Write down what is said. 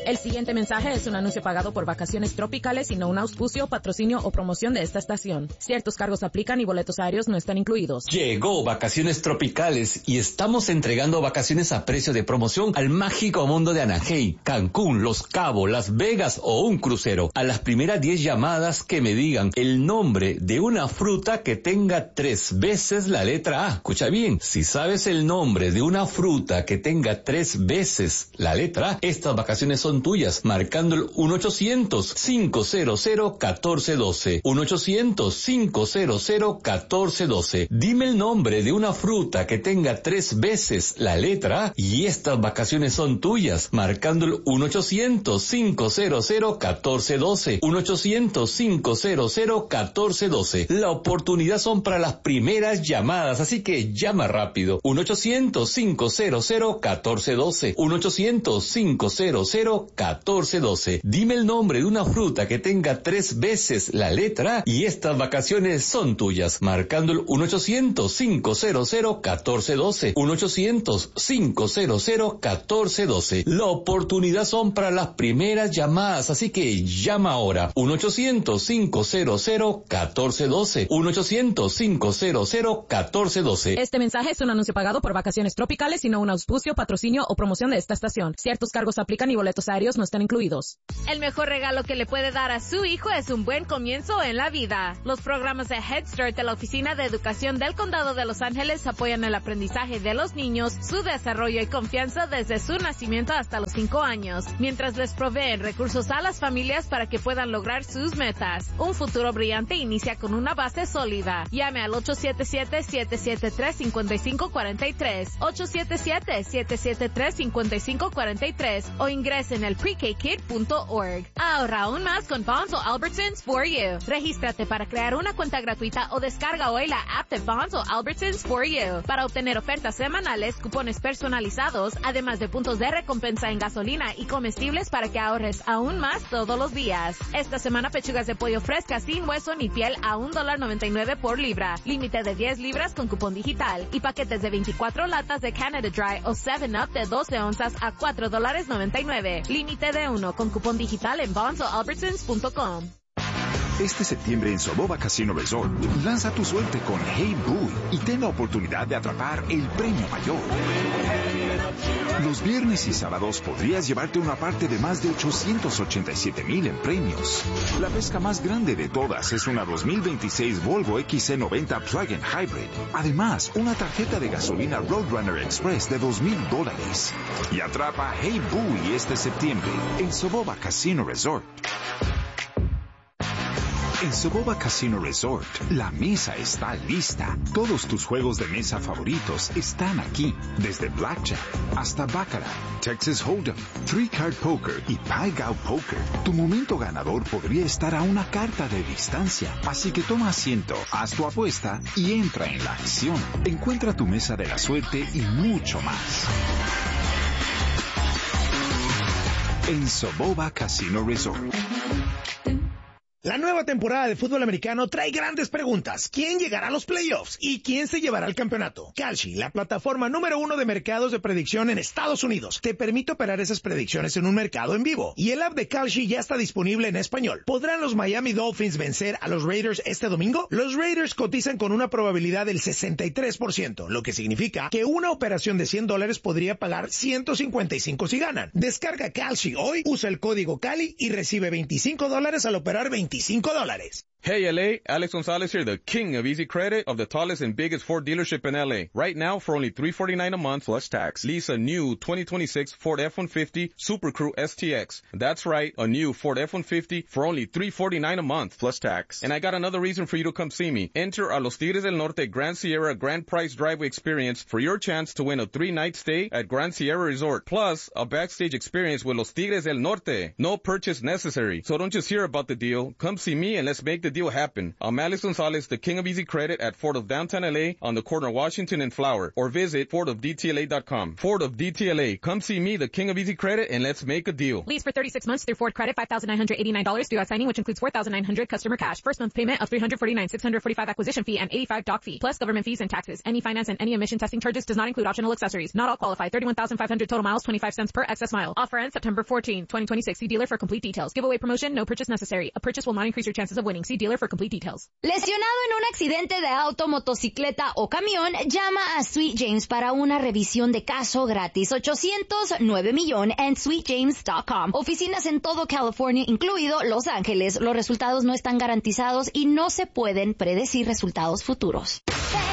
El siguiente mensaje es un anuncio pagado por Vacaciones Tropicales y no un auspicio, patrocinio o promoción de esta estación. Ciertos cargos aplican y boletos aéreos no están incluidos. Llegó Vacaciones Tropicales y estamos entregando vacaciones a precio de promoción al mágico mundo de Anaheim, Cancún, Los Cabos, Las Vegas o un crucero. A las primeras 10 llamadas que me digan el nombre de una fruta que tenga 3 veces la letra A. Escucha bien, si sabes el nombre de una fruta que tenga 3 veces la letra A, estas vacaciones son tuyas, marcando el 1-800-500-1412. 1-800-500-1412. Dime el nombre de una fruta que tenga 3 veces la letra A y estas vacaciones son tuyas, marcando el 1-800-500-1412. 1-800-500-1412. La oportunidad son para las primeras llamadas, así que llama rápido. 1-800-500-1412. 1-800-500-1412. Dime el nombre de una fruta que tenga 3 veces la letra A y estas vacaciones son tuyas, marcando el 1-800-500-1412. 1-800-500-1412. La oportunidad son para las primeras llamadas, así que llama ahora. 1-800-500-1412. 1-800-500-1412. Este mensaje es un anuncio pagado por Vacaciones Tropicales y no un auspicio, patrocinio o promoción de esta estación. Ciertos cargos aplican y boletos aéreos no están incluidos. El mejor regalo que le puede dar a su hijo es un buen comienzo en la vida. Los programas de Head Start de la Oficina de Educación del Condado de Los Ángeles apoyan el aprendizaje de los niños, su desarrollo y confianza desde su nacimiento hasta los 5 años, mientras les proveen recursos a las familias para que puedan lograr sus metas. Un futuro brillante inicia con una base sólida. Llame al 877-773-5543, 877-773-5543 o ingrese en el prekkid.org. Ahorra aún más con Bonds o Albertsons for You. Regístrate para crear una cuenta gratuita o descarga hoy la app de Bonds o Albertsons for You para obtener ofertas semanales, cupones personalizados, además de puntos de recompensa en gasolina y comestibles para que ahorres aún más todos los días. Esta semana pechugas de pollo frescas sin hueso ni piel a $1.99 por libra. Límite de 10 libras con cupón digital y paquetes de 24 latas de Canada Dry o 7-Up de 12 onzas a $4.99. Límite de 1 con cupón digital en bondsoalbertsons.com. Este septiembre en Soboba Casino Resort, lanza tu suerte con Hey Boo y ten la oportunidad de atrapar el premio mayor. Los viernes y sábados podrías llevarte una parte de más de 887,000 en premios. La pesca más grande de todas es una 2026 Volvo XC90 Plug-in Hybrid. Además, una tarjeta de gasolina Roadrunner Express de $2,000. Y atrapa Hey Boo este septiembre en Soboba Casino Resort. En Soboba Casino Resort, la mesa está lista. Todos tus juegos de mesa favoritos están aquí. Desde Blackjack hasta Baccarat, Texas Hold'em, Three Card Poker y Pai Gow Poker. Tu momento ganador podría estar a una carta de distancia. Así que toma asiento, haz tu apuesta y entra en la acción. Encuentra tu mesa de la suerte y mucho más. En Soboba Casino Resort. La nueva temporada de fútbol americano trae grandes preguntas. ¿Quién llegará a los playoffs? ¿Y quién se llevará el campeonato? Kalshi, la plataforma número 1 de mercados de predicción en Estados Unidos, te permite operar esas predicciones en un mercado en vivo. Y el app de Kalshi ya está disponible en español. ¿Podrán los Miami Dolphins vencer a los Raiders este domingo? Los Raiders cotizan con una probabilidad del 63%, lo que significa que una operación de $100 podría pagar 155 si ganan. Descarga Kalshi hoy, usa el código CALI y recibe $25 al operar $25. Hey LA, Alex Gonzalez here, the king of easy credit of the tallest and biggest Ford dealership in LA. Right now, for only $349 a month plus tax, lease a new 2026 Ford F-150 Super Crew STX. That's right, a new Ford F-150 for only $349 a month plus tax. And I got another reason for you to come see me. Enter a Los Tigres del Norte Grand Sierra Grand Prize Driveway experience for your chance to win a 3-night stay at Grand Sierra Resort, plus a backstage experience with Los Tigres del Norte. No purchase necessary. So don't just hear about the deal. Come see me and let's make the a deal happen. I'm Alex Gonzalez, the king of easy credit at Ford of Downtown LA on the corner of Washington and Flower, or visit FordofDTLA.com. Ford of DTLA. Come see me, the king of easy credit, and let's make a deal. Lease for 36 months through Ford Credit, $5,989 due at signing, which includes $4,900 customer cash. First month payment of $349, $645 acquisition fee, and $85 doc fee, plus government fees and taxes. Any finance and any emission testing charges does not include optional accessories. Not all qualify. 31,500 total miles, 25 cents per excess mile. Offer ends September 14, 2026. See dealer for complete details. Giveaway promotion, no purchase necessary. A purchase will not increase your chances of winning. See dealer for complete details. Lesionado en un accidente de auto, motocicleta o camión, llama a Sweet James para una revisión de caso gratis. 809 en sweetjames.com. Oficinas en todo California, incluido Los Ángeles. Los resultados no están garantizados y no se pueden predecir resultados futuros.